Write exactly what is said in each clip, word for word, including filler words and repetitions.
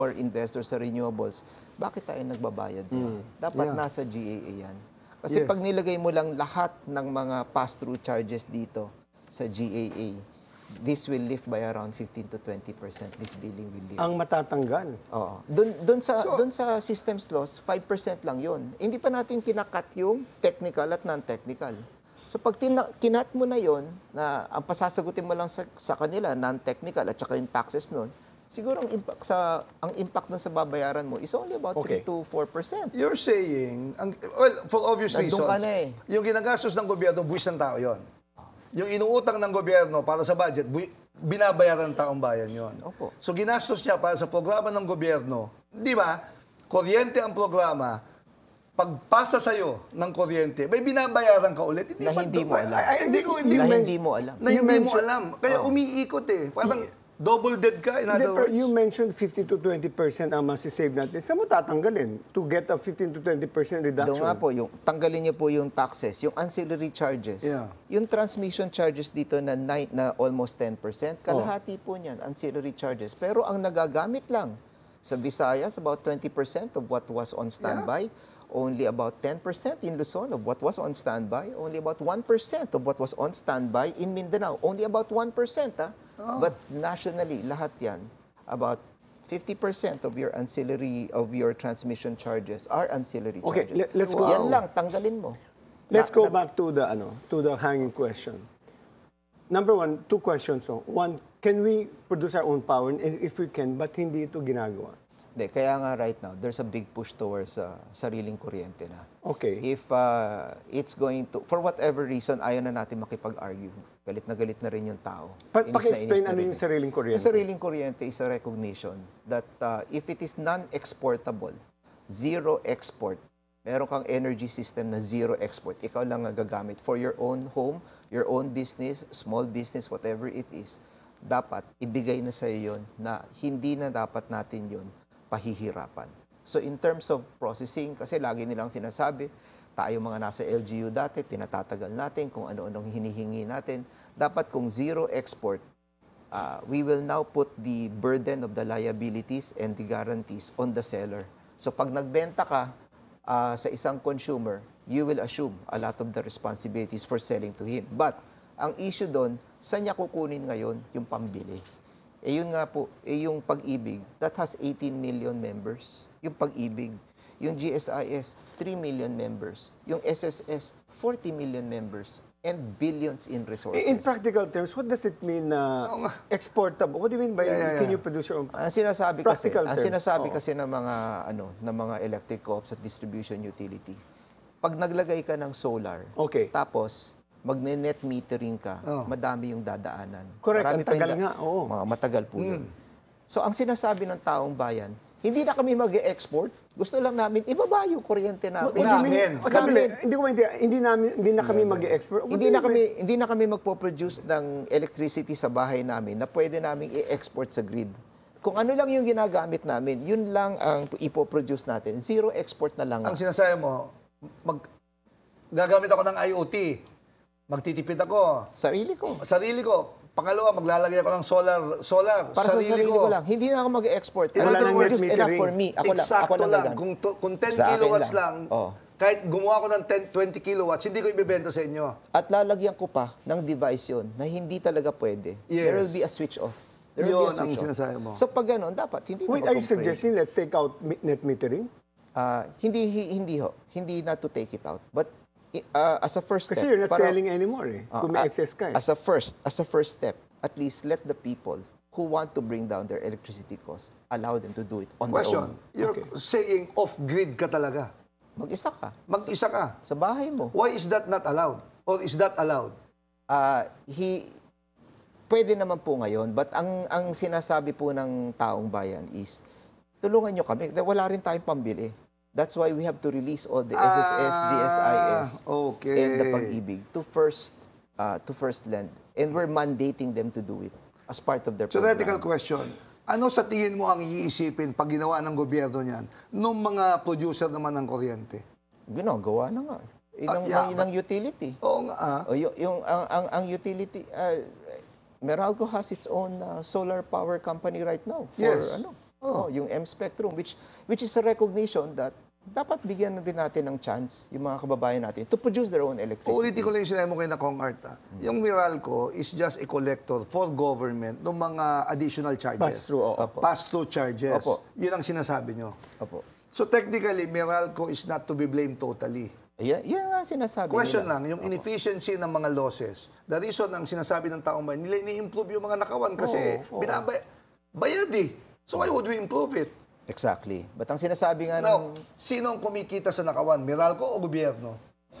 or investors sa renewables, bakit tayo nagbabayad? Mm. Dapat Yeah. nasa G A A yan. Kasi Yes. pag nilagay mo lang lahat ng mga pass-through charges dito sa G A A, this will lift by around fifteen to twenty percent. This billing will lift. Ang matatanggal. Oo. Doon doon sa So- doon sa systems loss, five percent lang 'yon. Hindi pa natin kinakat yung technical at non-technical. So pag tina- kinat mo na 'yon, na ang pasasagutin mo lang sa, sa kanila non-technical at saka yung taxes noon, siguro ang impact sa ang impact nun sa babayaran mo is only about Okay. three to four percent. You're saying, ang, well, for obvious Nandun reasons, ka na eh. yung ginagastos ng gobyerno, buwis ng tao yon. Yung inuutang ng gobyerno para sa budget, buwi, binabayaran ng taong bayan yon. Opo. So ginastos niya para sa programa ng gobyerno, di ba? Kuryente ang programa, pagpasa sa'yo ng kuryente, may binabayaran ka ulit. Na ba- hindi mo alam. Ay, ay, hindi ko, hindi, Na ko- hindi mo alam. Na You hindi mo mentioned- alam. Kaya umiikot eh. Parang double dead ka, in Hindi, other pero words. you mentioned fifteen to twenty percent ang masisave natin. Saan mo tatanggalin to get a fifteen to twenty percent reduction? Doon nga po, yung, tanggalin niyo po yung taxes, yung ancillary charges. Yeah. Yung transmission charges dito na, nine, na almost ten percent, kalahati po niyan, ancillary charges. Pero ang nagagamit lang sa Visayas, about twenty percent of what was on standby. Only about ten percent in Luzon of what was on standby. Only about one percent of what was on standby in Mindanao. Only about one percent. Ah. But nationally, lahat yan, about fifty percent of your ancillary, of your transmission charges are ancillary Okay, charges. let- let's So, go. yan lang, tanggalin mo. Let's Na- go na- back to the ano, to the hanging question. Number one, two questions. So, one, can we produce our own power? And if we can, but hindi ito ginagawa? Hindi, kaya nga right now, there's a big push towards uh, sariling kuryente na. Okay. If uh, it's going to, for whatever reason, ayaw na natin makipag-argue. Galit na galit na rin yung tao. Pa- Inis na paki-explain inis na ano rin yung eh. sariling kuryente. Yung sariling kuryente is a recognition that uh, if it is non-exportable, zero export, meron kang energy system na zero export, ikaw lang ang gagamit for your own home, your own business, small business, whatever it is, dapat ibigay na sa iyo yun na hindi na dapat natin yun pahihirapan. So in terms of processing, kasi lagi nilang sinasabi, tayo mga nasa L G U dati, pinatatagal natin kung ano-anong hinihingi natin. Dapat kung zero export, uh, we will now put the burden of the liabilities and the guarantees on the seller. So pag nagbenta ka uh, sa isang consumer, you will assume a lot of the responsibilities for selling to him. But ang issue doon, saan niya kukunin ngayon yung pambili? Eh yun nga po, eh yung Pag-ibig, that has eighteen million members. Yung Pag-ibig. Yung G S I S, three million members. Yung S S S, forty million members. And billions in resources. In practical terms, what does it mean na exportable? What do you mean by Yeah, yeah, can yeah. you produce your own? Ang sinasabi kasi, Practical ang terms, sinasabi oo. kasi ng mga ano, ng mga electric co-ops at distribution utility. Pag naglagay ka ng solar, Okay. tapos magne-net metering ka, Oh. madami yung dadaanan. Correct, Marami ang pa yung tagal nga, oo. Mga matagal po yun. So ang sinasabi ng taong bayan, hindi na kami mag-export. Gusto lang namin ibaba yung kuryente namin. What do you mean? Namin. Sandali, hindi ko maintindihan. Hindi namin hindi na kami mag-export. What Hindi do na you kami hindi na kami magpo-produce ng electricity sa bahay namin na pwede naming i-export sa grid. Kung ano lang yung ginagamit namin, yun lang ang ipo-produce natin. Zero export na lang. Ang sinasabi mo, mag, gagamit ako ng I O T. Magtitipid ako. Sarili ko. Sarili ko. Pangalawa, maglalagay ako ng solar. Solar. Para sa sarili ko lang. Hindi na ako mag-export. I Wala will nang just produce net enough metering. for me. Ako lang. Eksakto Ako lang. lang. gagamit. Kung, to- kung ten Sa akin kilowatts lang. lang, Oh. kahit gumawa ko ng ten, twenty kilowatts, hindi ko ibibenta sa inyo. At lalagyan ko pa ng device yun na hindi talaga pwede. Yes. There will be a switch off. There will Yun be a ang switch off. sinasabi mo. So pag gano'n, dapat hindi Wait, na are you mag-complain. suggesting let's take out mi- net metering? Ah, hindi, hi- hindi ho. Hindi na to take it out. But i- ah, as a first step. Kasi you're not para- selling anymore eh. Ah, Kung may ah, excess ka eh. As a first, as a first step, at least let the people who want to bring down their electricity costs, allow them to do it on their Question, own. you're saying off-grid ka talaga. Mag-isa ka. Mag-isa ka. Sa bahay mo. Why is that not allowed? Or is that allowed? Ah, he, pwede naman po ngayon, but ang, ang sinasabi po ng taong bayan is, tulungan nyo kami. Wala rin tayong pambili. That's why we have to release all the S S S, G S I S, Ah, okay. and the Pag-ibig to first, uh, to first lend. And we're mandating them to do it as part of their Theoretical program. question. Ano sa tingin mo ang iisipin pag ginawa ng gobyerno niyan nung mga producer naman ng kuryente? Ginagawa na nga. Inang, Ah, yeah, ng, ng utility. Oo nga. ah. O, yung, yung, ang, ang, ang utility, uh, Meralco has its own uh, solar power company right now for Yes. ano, Oh, yung M-Spectrum, which which is a recognition that dapat bigyan rin natin ng chance yung mga kababayan natin to produce their own electricity. Ulitin ko lang yung sinabi mo kay na Kong Art. ah. Yung Meralco is just a collector for government ng mga additional charges. Pass-through, oo. Opo. Pass-through charges. Opo. Yun ang sinasabi nyo. Opo. So technically, Meralco is not to be blamed totally. Yan, yan nga ang sinasabi Question nila. lang, yung inefficiency ng mga losses. The reason ang sinasabi ng taong bayan, nila ini-improve yung mga nakawan kasi Oo, oo. binabay, bayad eh. So why would we improve it? Exactly. But ang sinasabi nga Now, ng sino ang kumikita sa nakawan? Meralco o gobyerno?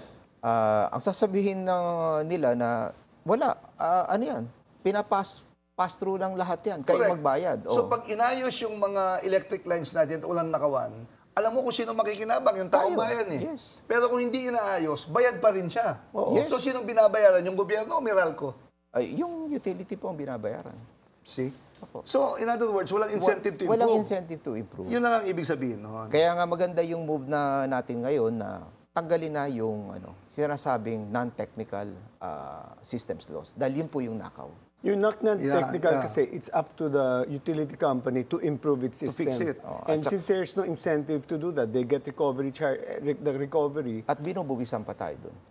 ah, ang sasabihin ng nila na wala, ah, ano yan, pinapass pass through lang lahat yan, kayo Correct. magbayad. So Oh. pag inayos yung mga electric lines natin at ulang nakawan, alam mo kung sino makikinabang, yung taong Tayo. bayan eh. Yes. Pero kung hindi inaayos, bayad pa rin siya. Oo. Yes. So sino binabayaran? Yung gobyerno o Meralco? Ay, yung utility po ang binabayaran. See? Opo. So, in other words, walang incentive to improve. Walang incentive to improve. Yun lang ang ibig sabihin noon. Kaya nga maganda yung move na natin ngayon na tanggalin na yung ano, sinasabing non-technical ah, systems loss. Dahil yun po yung nakaw. Yung not non-technical Yeah, yeah. kasi it's up to the utility company to improve its To system. fix it. Oh, And at saka- since there's no incentive to do that, they get recovery char- eh, re- the recovery. At binubuwisan pa tayo doon.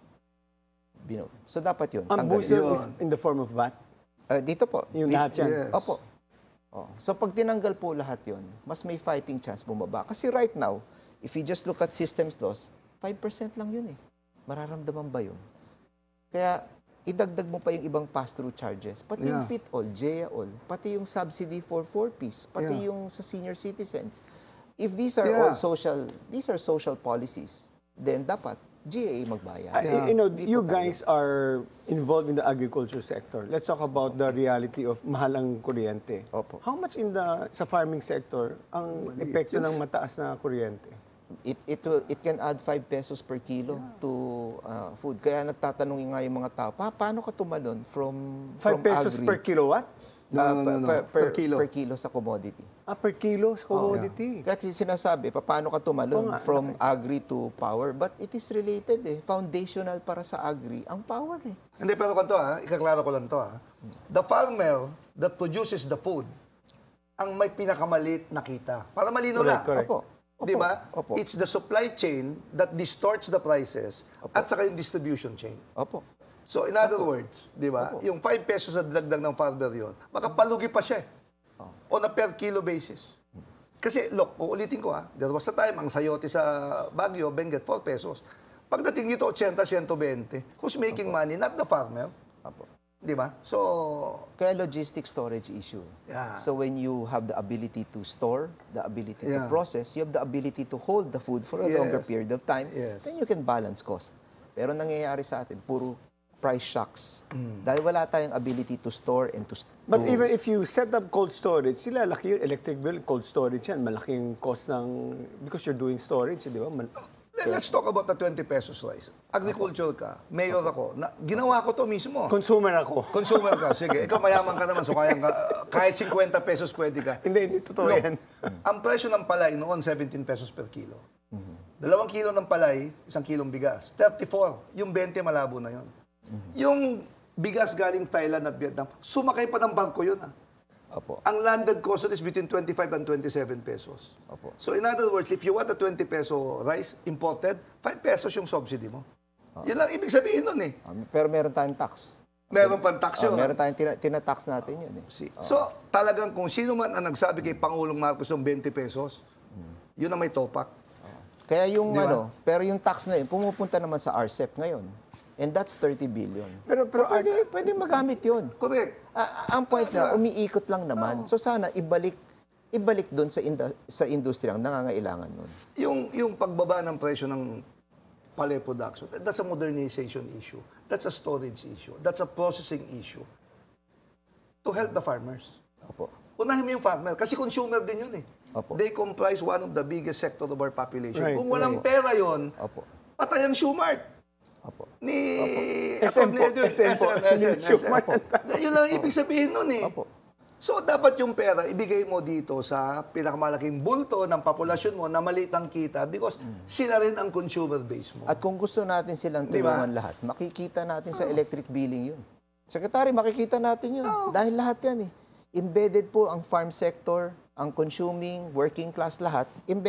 Binu so dapat yun. Ang tanggalin. booster Yun. is in the form of V A T. Ah, dito po. Yung Bit- lahat yan. Yes. Opo. Oh. So pag tinanggal po lahat yon, mas may fighting chance bumaba. Kasi right now, if you just look at systems loss, five percent lang yun eh. Mararamdaman ba yun? Kaya idagdag mo pa yung ibang pass-through charges. Pati yung Yeah. FIT-all, J A all, pati yung subsidy for four-piece, pati Yeah. yung sa senior citizens. If these are Yeah. all social, these are social policies, then dapat G A A magbayad. Uh, You know, Di you po tayo. guys are involved in the agriculture sector. Let's talk about the reality of mahal ang kuryente. Opo. How much in the sa farming sector ang epekto ng mataas na kuryente? It it will, it can add five pesos per kilo to uh, food. Kaya nagtatanong nga yung mga tao, pa, paano ka tumalon from five from pesos agri? per kilowatt? No, Ah, no, no, per, no. per, Per per kilo. per kilo sa commodity. Ah, per kilo sa commodity. Kasi sinasabi, pa, paano ka tumalon Oo nga, from agri to power? But it is related eh. Foundational para sa agri ang power eh. Hindi, pero kanto ha, ikaklaro ko lang to ha. The farmer that produces the food, ang may pinakamalit na kita. Para malino Correct, lang. correct. Opo. Di ba? Opo. It's the supply chain that distorts the prices at saka yung distribution chain. Opo. So in other words, di ba? Yung five pesos na dagdag ng farmer yon, makapalugi pa siya eh. On a per kilo basis. Kasi, look, uulitin ko ha, there was a time, ang sayote sa Baguio, Benguet, four pesos. Pagdating dito, eighty, one twenty. Who's making money? Not the farmer. Opo. Di ba? So, Kaya logistic storage issue. Yeah. So when you have the ability to store, the ability Yeah. to process, you have the ability to hold the food for a Yes. longer period of time, Yes. then you can balance cost. Pero nangyayari sa atin, puro price shocks. Mm. Dahil wala tayong ability to store and to... But to- even if you set up cold storage, sila laki yung electric bill, cold storage yan. Malaking cost ng, because you're doing storage, di ba? Mal- let's talk about the twenty pesos rice. Agriculture ka, mayor ako, na, ginawa ko to mismo. Consumer ako. Consumer ka, sige. Ikaw mayaman ka naman, so kaya ka, kahit fifty pesos pwede ka. Hindi, hindi totoo Look, yan. ang presyo ng palay noon, seventeen pesos per kilo. Dalawang kilo ng palay, isang kilong bigas. thirty-four. Yung twenty malabo na yon. Yung bigas galing Thailand at Vietnam, sumakay pa ng barko yun. Ah. Opo. Ang landed cost is between twenty-five and twenty-seven pesos. Opo. So in other words, if you want a twenty peso rice imported, five pesos yung subsidy mo. Yun lang ibig sabihin nun eh. Um, pero meron tayong tax. Meron pang tax Ah, yun. meron tayong tina- tinatax natin yun eh. See? So, talagang kung sino man ang nagsabi kay Pangulong Marcos ng twenty pesos, yun ang may topak. Kaya yung Di ba? ano, pero yung tax na yun, pumupunta naman sa R C E P ngayon. And that's thirty billion. Pero, pero So pwede, pwede magamit yun. Correct. Ah, ang point na, umiikot lang naman. So sana ibalik ibalik doon sa inda, sa industriya ang nangangailangan nun. Yung, yung pagbaba ng presyo ng palay production, that's a modernization issue. That's a storage issue. That's a processing issue. To help the farmers. Opo. Unahin mo yung farmer, kasi consumer din yun eh. Opo. They comprise one of the biggest sector of our population. Right, Kung walang right. pera yon, Opo. patay ang Shoemart. Opo. Ni S M po, Atty. S M po. S M, Hindi S M. Shoemart. Yun lang ibig sabihin nun eh. Opo. So, dapat yung pera, ibigay mo dito sa pinakamalaking bulto ng populasyon mo na maliit ang kita because sila rin ang consumer base mo. At kung gusto natin silang Di ba? tulungan lahat, makikita natin sa electric billing yun. Secretary, makikita natin yun. Dahil lahat yan eh. Embedded po ang farm sector, ang consuming working class lahat, imbes